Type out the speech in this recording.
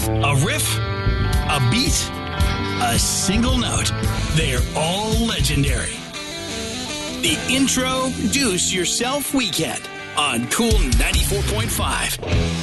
A riff, a beat, a single note. They're all legendary. The Introduce Yourself Weekend on Cool 94.5.